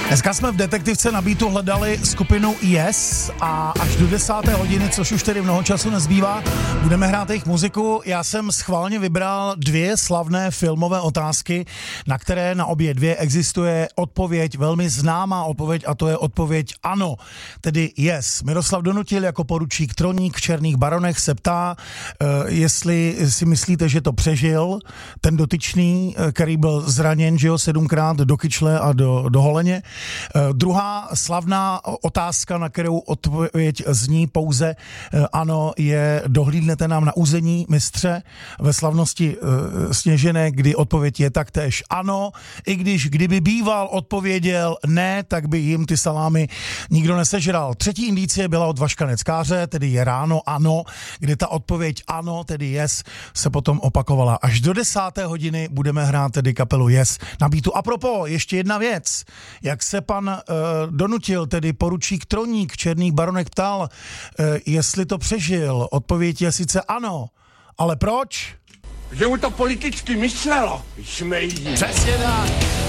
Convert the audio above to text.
Dneska jsme v Detektivce na Beatu hledali skupinu Yes a až do 10. hodiny, což už tedy mnoho času nezbývá, budeme hrát jejich muziku. Já jsem schválně vybral 2 slavné filmové otázky, na které na obě 2 existuje odpověď, velmi známá odpověď, a to je odpověď ano, tedy yes. Miroslav Donutil jako poručík Troník v Černých baronech se ptá, jestli si myslíte, že to přežil ten dotyčný, který byl zraněn, že jo, 7krát do kyčle a do holeně. Druhá slavná otázka, na kterou odpověď zní pouze ano, je dohlídnete nám na území mistře ve slavnosti Sněžené, kdy odpověď je taktéž ano, i když kdyby býval odpověděl ne, tak by jim ty salámy nikdo nesežral. Třetí indicie byla od Vaška Neckáře, tedy je ráno ano, kdy ta odpověď ano, tedy yes, se potom opakovala. Až do 10. hodiny budeme hrát tedy kapelu Yes na Beatu. Apropo, ještě jedna věc. Jak se pan Donutil, tedy poručík Troník Černých baronek ptal, jestli to přežil, odpověď je sice ano, ale proč? Že mu to politicky myslelo, šmejdi. Přesně tak.